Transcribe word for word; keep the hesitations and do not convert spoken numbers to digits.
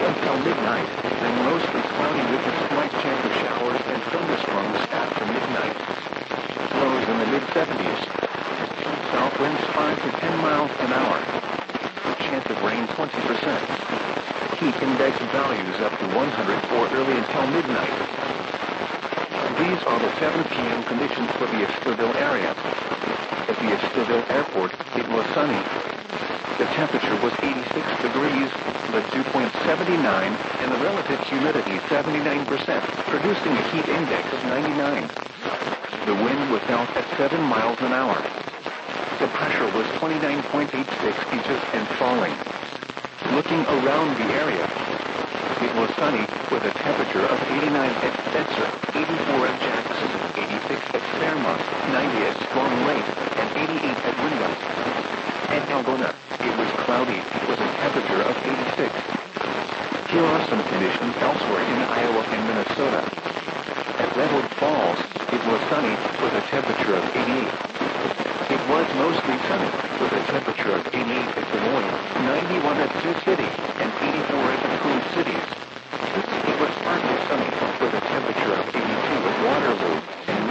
until midnight, then mostly cloudy with a slight chance of showers and thunderstorms after midnight. Lows in the mid seventies. South winds five to ten miles an hour. Chance of rain twenty percent. Heat index values up to one hundred for early until midnight. These are the seven p m conditions for the Estherville area. At the Estherville Airport, it was sunny. The temperature was eighty-six degrees, the dew point seventy-nine, and the relative humidity seventy-nine percent, producing a heat index of ninety-nine. The wind was south at seven miles an hour. The pressure was twenty-nine point eight six inches and falling. Looking around the area, it was sunny with a temperature of eighty-nine at Spencer, eighty-four at Jackson, eighty-six at Fairmont, ninety at Storm Lake, and eighty-eight at Windham. At Algona, it was cloudy with a temperature of eighty-six. Here are some conditions elsewhere in Iowa and Minnesota. At Redwood Falls, it was sunny with a temperature of eighty-eight. It was mostly sunny with a temperature of eighty-eight at Des Moines, ninety-one at Sioux City, and eighty-four at